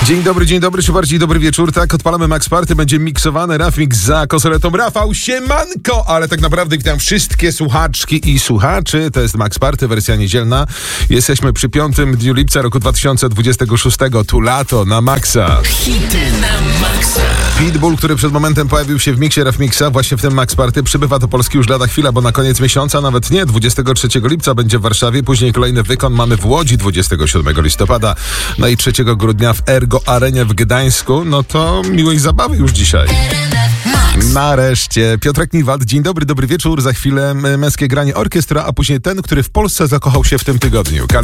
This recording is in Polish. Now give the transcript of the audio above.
Dzień dobry, czy bardziej dobry wieczór. Tak, odpalamy Max Party, będzie miksowany Raf Mix za konsoletą. Rafał, siemanko! Ale tak naprawdę witam wszystkie słuchaczki i słuchaczy. To jest Max Party, wersja niedzielna. Jesteśmy przy 5 dniu lipca roku 2026. Tu lato na Maxa. Hity na Maxa. Pitbull, który przed momentem pojawił się w miksie Raf Mixa, właśnie w tym Max Party, przybywa do Polski już lada chwila, bo na koniec miesiąca, nawet nie, 23 lipca będzie w Warszawie, później kolejny wykon mamy w Łodzi 27 listopada, no i 3 grudnia w Ergo Arenie w Gdańsku. No to miłej zabawy już dzisiaj. Nareszcie. Piotrek Niwald, dzień dobry, dobry wieczór. Za chwilę męskie granie orkiestra, a później ten, który w Polsce zakochał się w tym tygodniu.